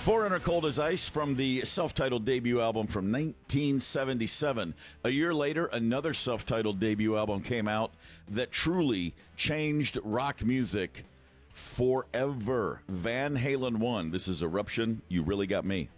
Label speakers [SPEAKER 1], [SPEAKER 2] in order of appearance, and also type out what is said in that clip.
[SPEAKER 1] Foreigner Cold as Ice from the self-titled debut album from 1977. A year later, another self-titled debut album came out that truly changed rock music forever. Van Halen 1. This is Eruption. You Really Got Me.